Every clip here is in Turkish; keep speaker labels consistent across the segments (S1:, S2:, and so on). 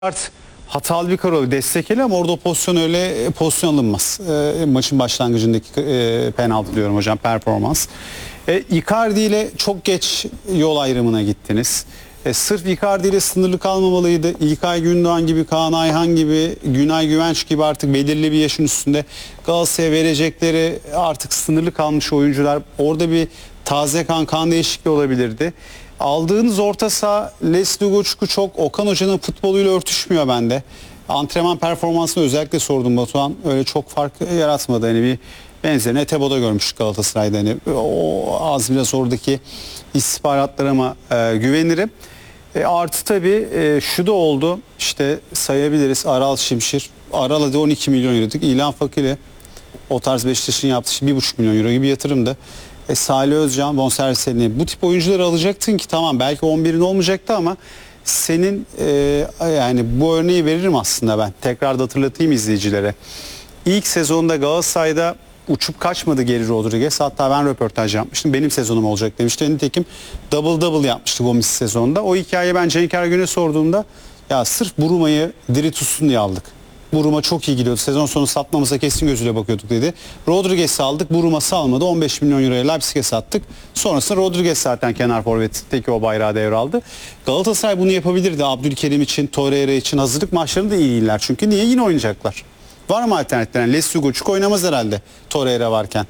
S1: Art hatalı bir karar destekli ama orada o pozisyon öyle pozisyon alınmaz. Maçın başlangıcındaki penaltı diyorum hocam, performans. Icardi ile çok geç yol ayrımına gittiniz. Sırf Icardi ile sınırlı kalmamalıydı. İlkay Gündoğan gibi, Kaan Ayhan gibi, Günay Güvenç gibi artık belirli bir yaşın üstünde Galatasaray'a verecekleri artık sınırlı kalmış oyuncular. Orada bir taze kan değişikliği olabilirdi. Aldığınız orta saha Leslie Ugochukwu çok Okan Hoca'nın futboluyla örtüşmüyor bende. Antrenman performansını özellikle sordum Batuhan. Öyle çok fark yaratmadı. Hani bir benzerini Etebo'da görmüştük Galatasaray'da. Hani o az biraz oradaki istihbaratlarıma güvenirim. Artı tabii şu da oldu. İşte sayabiliriz. Aral Şimşir. Aral hadi 12 milyon euro'duk. İlhan Fakir'e o tarz Beşiktaş'ın yaptığı 1,5 milyon euro gibi yatırımdı. Salih Özcan bonservislerini bu tip oyuncuları alacaktın ki tamam belki 11'in olmayacaktı ama senin yani bu örneği veririm aslında ben. Tekrar da hatırlatayım izleyicilere. İlk sezonda Galatasaray'da uçup kaçmadı Geri Rodriguez. Hatta ben röportaj yapmıştım. Benim sezonum olacak demişti. Nitekim double yapmıştı Gomis sezonunda. O hikayeyi ben Cenk Ergün'e sorduğumda ya sırf Buruma'yı diri tutsun diye aldık. Buruma çok iyi gidiyordu. Sezon sonu satmamıza kesin gözüyle bakıyorduk dedi. Rodriguez'i aldık. Buruma salmadı. 15 milyon euroya Leipzig'e sattık. Sonrasında Rodriguez zaten kenar forvetteki o bayrağı devraldı. Galatasaray bunu yapabilirdi. Abdülkerim için, Torreira için hazırlık maçlarında iyiler. Çünkü niye? Yine oynayacaklar. Var mı alternatifler? Yani Leslie Ugochukwu oynamaz herhalde Torreira varken.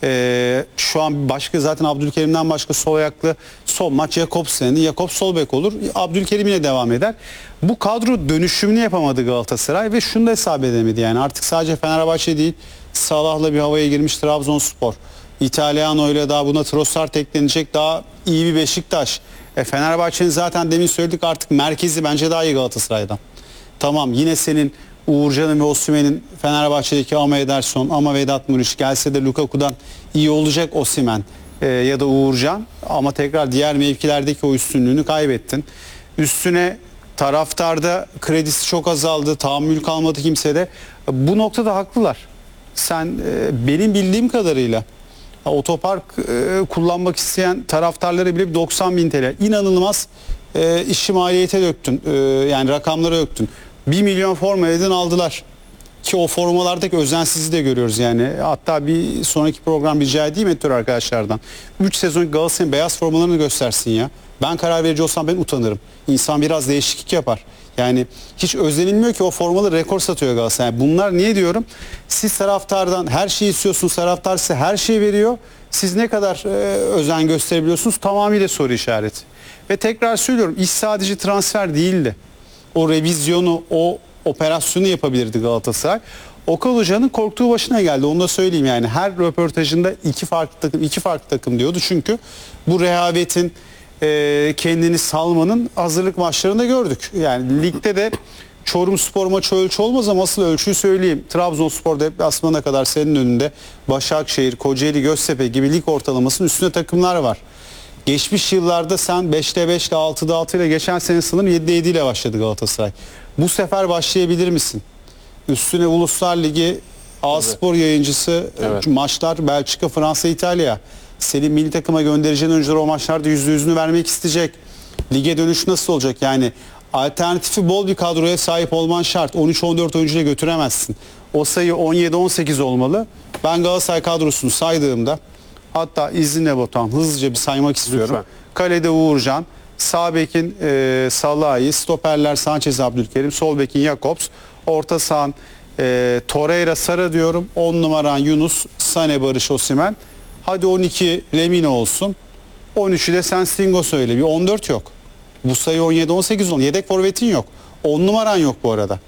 S1: Şu an başka zaten Abdülkerim'den başka sol ayaklı sol maç Jakobsen'di. Jakob sol bek olur. Abdülkerim yine devam eder. Bu kadro dönüşümünü yapamadı Galatasaray ve şunu da hesap edemedi. Yani artık sadece Fenerbahçe değil, Salah'la bir havaya girmiş Trabzonspor. İtalyan ile daha buna Trossard eklenecek, daha iyi bir Beşiktaş. Fenerbahçe'nin zaten demin söyledik artık merkezi bence daha iyi Galatasaray'dan. Tamam yine senin Uğurcan'ın ve Osimhen'in Fenerbahçe'deki ama Ederson ama Vedat Muriç gelse de Lukaku'dan iyi olacak Osimhen ya da Uğurcan ama tekrar diğer mevkilerdeki o üstünlüğünü kaybettin. Üstüne taraftarda kredisi çok azaldı, tahammül kalmadı kimsede. Bu noktada haklılar. Sen benim bildiğim kadarıyla otopark kullanmak isteyen taraftarlara bile 90.000 TL inanılmaz işi maliyete döktün. Yani rakamlara döktün. 1 milyon forma edin aldılar. Ki o formalardaki özensizliği de görüyoruz yani. Hatta bir sonraki program rica edeyim editör arkadaşlardan. 3 sezon Galatasaray'ın beyaz formalarını göstersin ya. Ben karar verici olsam ben utanırım. İnsan biraz değişiklik yapar. Yani hiç özenilmiyor ki o formaları rekor satıyor Galatasaray. Yani bunlar niye diyorum? Siz taraftardan her şeyi istiyorsunuz. Taraftar size her şeyi veriyor. Siz ne kadar özen gösterebiliyorsunuz? Tamamıyla soru işareti. Ve tekrar söylüyorum iş sadece transfer değildi. O revizyonu, o operasyonu yapabilirdi Galatasaray. Okan Hoca'nın korktuğu başına geldi. Onu da söyleyeyim yani. Her röportajında iki farklı takım diyordu. Çünkü bu rehavetin kendini salmanın hazırlık maçlarında gördük. Yani ligde de Çorumspor maçı ölçü olmaz ama asıl ölçüyü söyleyeyim. Trabzonspor deplasmana kadar senin önünde Başakşehir, Kocaeli, Göztepe gibi lig ortalamasının üstünde takımlar var. Geçmiş yıllarda sen 5'te 5 ile 6'da 6 ile geçen sene sanırım 7'de 7 ile başladı Galatasaray. Bu sefer başlayabilir misin? Üstüne Uluslar Ligi A-Spor yayıncısı maçlar Belçika, Fransa, İtalya. Senin milli takıma göndereceğin oyuncular o maçlarda %100'ünü vermek isteyecek. Lige dönüş nasıl olacak? Yani alternatifi bol bir kadroya sahip olman şart. 13-14 oyuncuyla götüremezsin. O sayı 17-18 olmalı. Ben Galatasaray kadrosunu saydığımda hatta izinle Batuhan hızlıca bir saymak istiyorum. Lütfen. Kalede Uğurcan, sağ bekin Salah'ı, stoperler Sanchez, Abdülkerim, sol bekin Jakobs, orta sahan Torreira, Sara diyorum. 10 numaran Yunus, Sane, Barış, Osimhen. Hadi 12 Lemina olsun. 13'ü de sen Stingo söyle. Bir 14 yok. Bu sayı 17-18 oldu. Yedek forvetin yok. 10 numaran yok bu arada.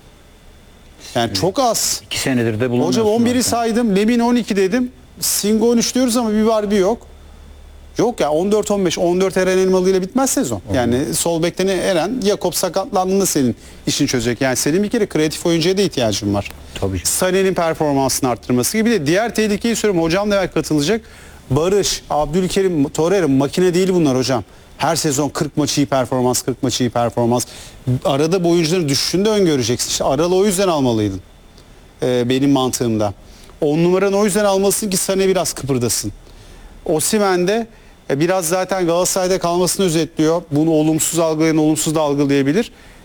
S1: Yani çok az.
S2: 2 senedir de bulamıyorsun.
S1: Hocam 11'i saydım. Lemina 12 dedim. Singo 13 diyoruz ama bir var bir yok. Yok ya 14-15, 14 Eren Elmalı ile bitmez sezon. Yani sol bekten Eren, Jakob sakatlandığında senin işini çözecek. Yani senin bir kere kreatif oyuncuya da ihtiyacın var.
S2: Tabii.
S1: Sané'nin performansını arttırması gibi de diğer tehlikeyi söylüyorum. Hocam da katılacak. Barış, Abdülkerim, Torreira makine değil bunlar hocam. Her sezon 40 maçı iyi performans, 40 maçı iyi performans. Arada bu oyuncuların düşüşünü de öngöreceksin. İşte Aralı o yüzden almalıydın. Benim mantığımda. 10 numaranı o yüzden almalısın ki Sané biraz kıpırdasın. Osimhen de biraz zaten Galatasaray'da kalmasını özetliyor. Bunu olumsuz algılayan olumsuz da algılayabilir.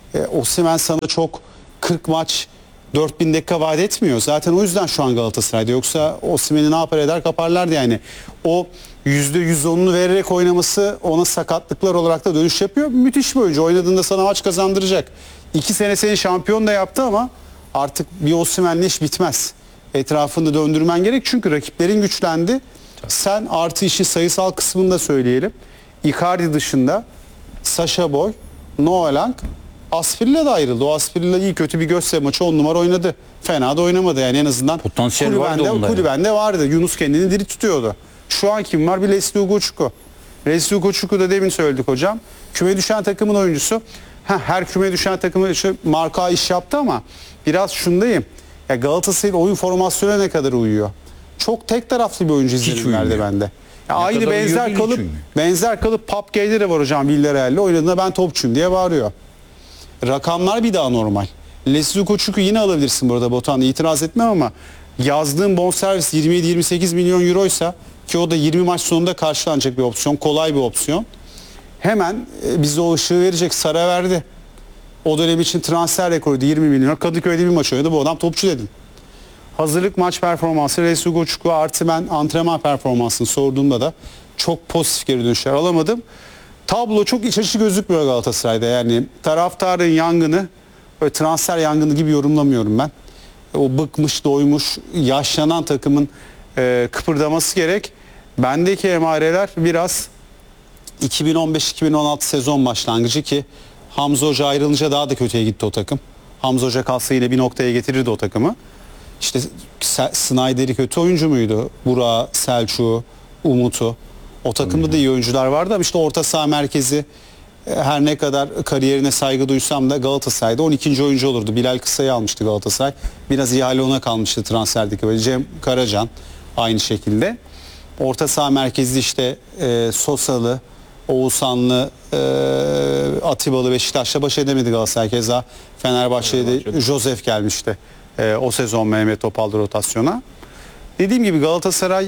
S1: Osimhen sana çok 40 maç 4000 dakika vaat etmiyor. Zaten o yüzden şu an Galatasaray'da. Yoksa Osimhen'i ne yapar eder kaparlardı yani. O %110'unu vererek oynaması ona sakatlıklar olarak da dönüş yapıyor. Müthiş bir oyuncu. Oynadığında sana maç kazandıracak. 2 sene seni şampiyon da yaptı ama artık bir Osimhen'le iş bitmez. Etrafında döndürmen gerek. Çünkü rakiplerin güçlendi. Sen artı işin sayısal kısmını da söyleyelim. Icardi dışında Sacha Boey, Noah Lang, Asprilla da ayrıldı. O Asprilla iyi kötü bir Göztepe maçı 10 numara oynadı. Fena da oynamadı yani en azından.
S2: Potansiyel vardı onda.
S1: Kulübende vardı. Yunus kendini diri tutuyordu. Şu an kim var? Bir Leslie Ugochukwu. Leslie Ugochukwu da demin söyledik hocam. Küme düşen takımın oyuncusu. Her küme düşen takımı marka iş yaptı ama biraz şundayım. Ya Galatasaray'ın oyun formasyonuna ne kadar uyuyor? Çok tek taraflı bir oyuncu izlenim verdi bende. Ya aynı benzer kalıp Pap Gay'de de var hocam Villarreal'le oynadığında ben topçuyum diye bağırıyor. Rakamlar bir daha normal. Leslie Ugochukwu yine alabilirsin burada Botan, itiraz etmem ama yazdığın bonservis 27-28 milyon euroysa ki o da 20 maç sonunda karşılanacak bir opsiyon, kolay bir opsiyon. Hemen bize o ışığı verecek. Sara verdi. O dönem için transfer rekoru 20 milyon. Kadıköy'de bir maç oynadı. Bu adam topçu dedin. Hazırlık maç performansı Leslie Ugochukwu artı ben antrenman performansını sorduğumda da çok pozitif geri dönüşler alamadım. Tablo çok iç açıcı gözükmüyor Galatasaray'da. Yani taraftarın yangını böyle transfer yangını gibi yorumlamıyorum ben. O bıkmış, doymuş, yaşlanan takımın kıpırdaması gerek. Bendeki emareler biraz 2015-2016 sezon başlangıcı ki Hamza Hoca ayrılınca daha da kötüye gitti o takım. Hamza Hoca kalsa yine bir noktaya getirirdi o takımı. İşte Snyder'i kötü oyuncu muydu? Burak'ı, Selçuk'u, Umut'u. O takımda da iyi oyuncular vardı ama işte orta saha merkezi her ne kadar kariyerine saygı duysam da Galatasaray'da 12. oyuncu olurdu. Bilal Kısa'yı almıştı Galatasaray. Biraz ihale ona kalmıştı transferdeki. Böyle Cem Karacan aynı şekilde. Orta saha merkezi işte Sosalı, Oğuzhanlı, Atibalı Beşiktaş'la baş edemedi Galatasaray. Keza Fenerbahçe'de Josef gelmişti. O sezon Mehmet Topal'da rotasyona. Dediğim gibi Galatasaray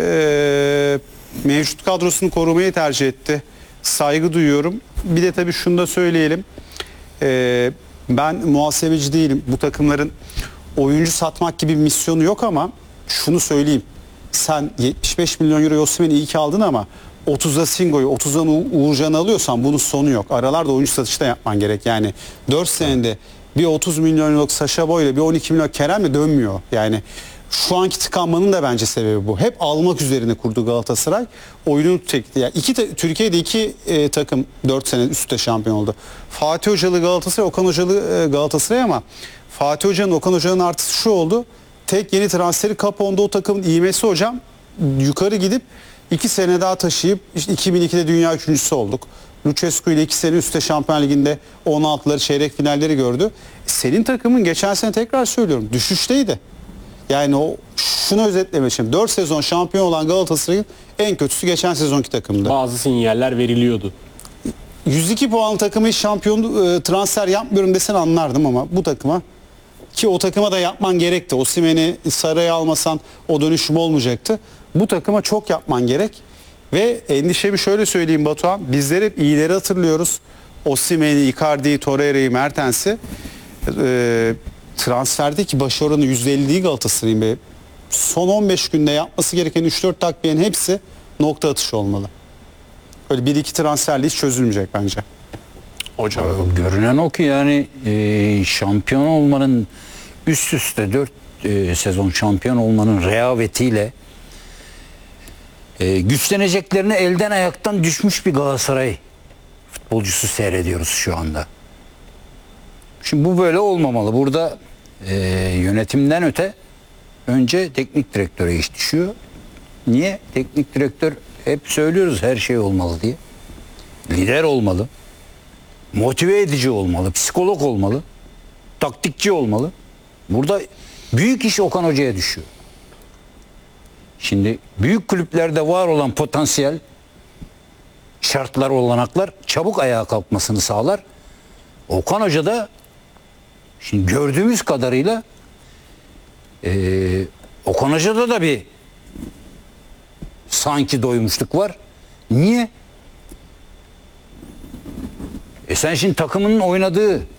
S1: mevcut kadrosunu korumayı tercih etti. Saygı duyuyorum. Bir de tabii şunu da söyleyelim. Ben muhasebeci değilim. Bu takımların oyuncu satmak gibi bir misyonu yok ama şunu söyleyeyim. Sen 75 milyon euro Osimhen'i iyi ki aldın ama 30'a Singo'yu 30'dan Uğurcan'ı alıyorsan bunun sonu yok. Aralarda oyuncu satışı da yapman gerek. Yani 4 senede bir 30 milyon euroluk Sacha Boey ile bir 12 milyon Kerem'le dönmüyor. Yani şu anki tıkanmanın da bence sebebi bu. Hep almak üzerine kurdu Galatasaray. Oyunu çekti. Yani Türkiye'de iki takım 4 sene üstte şampiyon oldu. Fatih Hocalı Galatasaray, Okan Hocalı Galatasaray ama Fatih Hoca'nın, Okan Hoca'nın artısı şu oldu. Tek yeni transferi Capone'da o takımın ivmesi hocam. Yukarı gidip 2 sene daha taşıyıp işte 2002'de dünya üçüncüsü olduk. Lucescu ile 2 sene üstte Şampiyon Ligi'nde 16'ları çeyrek finalleri gördü. Senin takımın geçen sene tekrar söylüyorum düşüşteydi. Yani şunu özetlemek için 4 sezon şampiyon olan Galatasaray'ın en kötüsü geçen sezonki takımdı.
S3: Bazı sinyaller veriliyordu.
S1: 102 puanlı takımı hiç şampiyon transfer yapmıyorum desen anlardım ama bu takıma ki o takıma da yapman gerekti. Osimhen'i Saray'a almasan o dönüşüm olmayacaktı. Bu takıma çok yapman gerek. Ve endişemi şöyle söyleyeyim Batuhan. Bizler hep iyileri hatırlıyoruz. Osimhen'i, Icardi'yi, Torreira'yı, Mertens'i. Transferdeki başarı oranı %50 değil Galatasaray'ın ve son 15 günde yapması gereken 3-4 takviyenin hepsi nokta atışı olmalı. Öyle 1-2 transferle hiç çözülmeyecek bence.
S3: Hocam.
S2: Görünen o ki yani şampiyon olmanın üst üste 4 sezon şampiyon olmanın rehavetiyle güçleneceklerini elden ayaktan düşmüş bir Galatasaray futbolcusu seyrediyoruz şu anda. Şimdi bu böyle olmamalı. Burada yönetimden öte önce teknik direktöre iş düşüyor. Niye? Teknik direktör hep söylüyoruz her şey olmalı diye. Lider olmalı. Motive edici olmalı. Psikolog olmalı. Taktikçi olmalı. Burada büyük iş Okan Hoca'ya düşüyor. Şimdi büyük kulüplerde var olan potansiyel şartlar, olanaklar çabuk ayağa kalkmasını sağlar. Okan Hoca da şimdi gördüğümüz kadarıyla Okan Hoca'da da bir sanki doymuşluk var. Niye? Sen şimdi takımının oynadığı